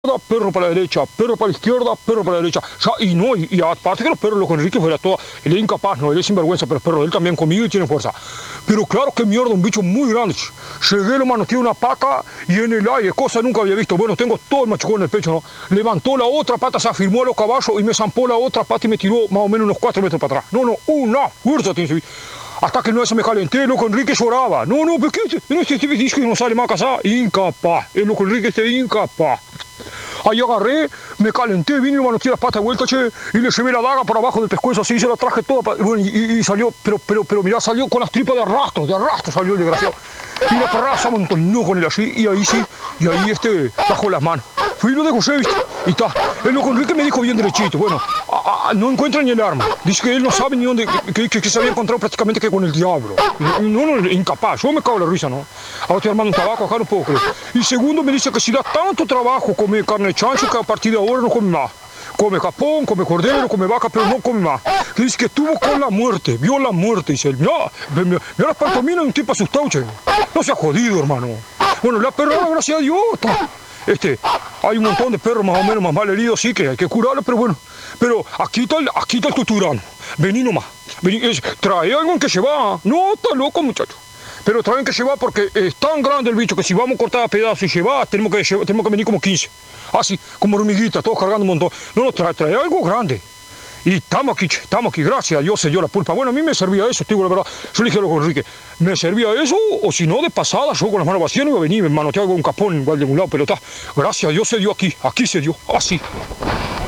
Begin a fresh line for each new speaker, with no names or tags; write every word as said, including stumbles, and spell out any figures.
perro para la derecha, perro para la izquierda, perro para la derecha. O sea, y no, y, y aparte que los perros, los con Enrique fuera todo, él es incapaz, no, él es sinvergüenza, pero los perros de él también conmigo y tienen fuerza. Pero claro que mierda, un bicho muy grande. Llegué, hermano, tiene una pata y en el aire, cosa nunca había visto. Bueno, tengo todo el machucón en el pecho, ¿no? Levantó la otra pata, se afirmó a los caballos y me zampó la otra pata y me tiró más o menos unos cuatro metros para atrás. No, no, una fuerza tiene ese bicho. Hasta que una vez me calenté, loco Enrique lloraba. No, no, pero ¿qué? No, este dice que no sale más a casa. Incapaz. El loco Enrique este incapaz. Ahí agarré, me calenté, vine y manoteé las patas de vuelta, che, y le llevé la daga por abajo del pescuezo, así, se la traje toda, bueno, y, y salió, pero, pero, pero, mirá, salió con las tripas de arrastro, de arrastro salió el desgraciado. Y la perra se amontonó con él así, y ahí sí, y ahí este, bajó las manos. Fui y lo dejé, ¿viste? Y está. El loco Enrique me dijo bien derechito, bueno, a, a, no encuentra ni el arma. Dice que él no sabe ni dónde, que, que, que se había encontrado prácticamente que con el diablo. No, no, incapaz, yo me cago en la risa, ¿no? Ahora estoy armando un tabaco, acá no puedo creer. Y segundo me dice que si da tanto trabajo comer carne de chancho, que a partir de ahora no come más. Come capón, come cordero, come vaca, pero no come más. Que dice que estuvo con la muerte, vio la muerte. Dice él, mira, mira las pantominas de un tipo asustado, che. No se ha jodido, hermano. Bueno, la perra, gracias a Dios, está. Este, hay un montón de perros más o menos más mal heridos, sí, que hay que curarlos, pero bueno. Pero aquí está el, aquí está el tuturano. Vení nomás. Vení, es, trae algo que lleva. No, está loco, muchacho. Pero traen que llevar porque es tan grande el bicho que si vamos a cortar a pedazos y llevar, tenemos que, llevar, tenemos que venir como quince. Así, como hormiguitas, todos cargando un montón. No, no, trae, trae algo grande. Y estamos aquí, estamos aquí, gracias a Dios se dio la pulpa. Bueno, a mí me servía eso, te digo la verdad. Yo le dije a los Enrique, me servía eso, o si no, de pasada, yo con las manos vacías no iba a venir, me manoteaba con un capón igual de un lado, pero está. Gracias a Dios se dio aquí, aquí se dio, así.